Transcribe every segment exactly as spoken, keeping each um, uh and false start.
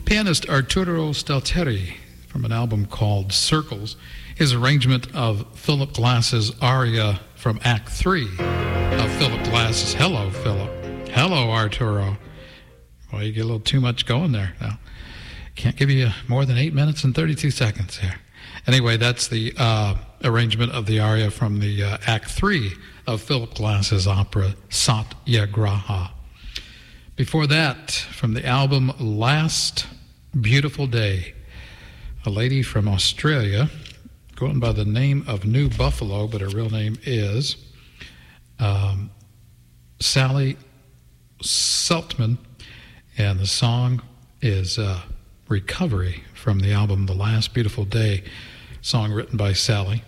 Pianist Arturo Stalteri, from an album called Circles, his arrangement of Philip Glass's aria from Act three of Philip Glass's Hello, Philip. Hello, Arturo. Well, you get a little too much going there now. Can't give you more than eight minutes and thirty-two seconds here. Anyway, that's the uh, arrangement of the aria from the uh, Act three of Philip Glass's opera Satyagraha. Before that, from the album Last Beautiful Day, a lady from Australia, going by the name of New Buffalo, but her real name is um, Sally Seltman, and the song is uh, Recovery from the album The Last Beautiful Day, song written by Sally.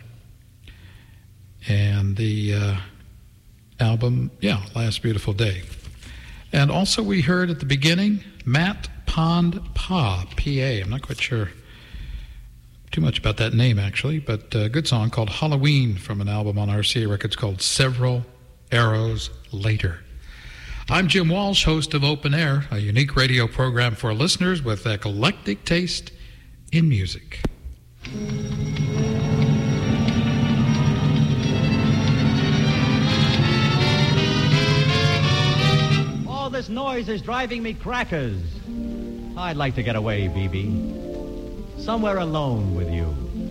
And the uh, album, yeah, Last Beautiful Day. And also we heard at the beginning, Matt Pond Pa, P A. I'm not quite sure too much about that name, actually, but a good song called Halloween from an album on R C A Records called Several Arrows Later. I'm Jim Walsh, host of Open Air, a unique radio program for listeners with eclectic taste in music. All this noise is driving me crackers. I'd like to get away, B B. Somewhere alone with you.